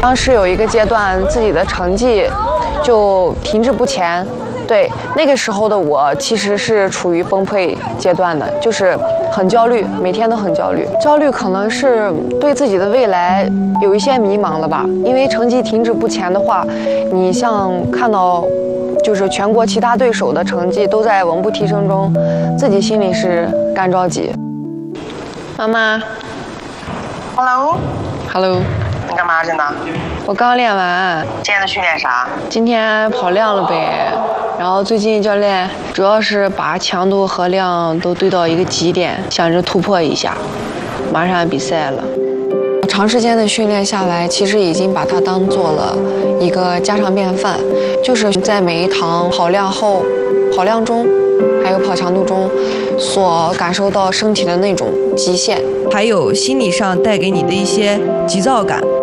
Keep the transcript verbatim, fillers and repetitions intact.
当时有一个阶段，自己的成绩就停滞不前。对，那个时候的我其实是处于崩溃阶段的，就是很焦虑，每天都很焦虑。焦虑可能是对自己的未来有一些迷茫了吧，因为成绩停滞不前的话，你像看到就是全国其他对手的成绩都在稳步提升中，自己心里是干着急。妈妈 ，Hello，Hello， Hello 你干嘛去呢？ 我刚练完。 今天的训练啥？ 今天跑量了呗。然后最近教练主要是把强度和量都堆到一个极点，想着突破一下，马上比赛了。长时间的训练下来，其实已经把它当做了一个家常便饭，就是在每一堂跑量后、跑量中，还有跑强度中，所感受到身体的那种极限， 还有心理上带给你的一些急躁感。